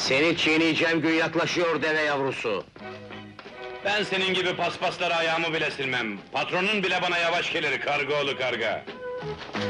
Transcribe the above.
Seni çiğneyeceğim gün yaklaşıyor deve yavrusu. Ben senin gibi paspaslara ayağımı bile silmem. Patronun bile bana yavaş gelir, kargaoğlu karga.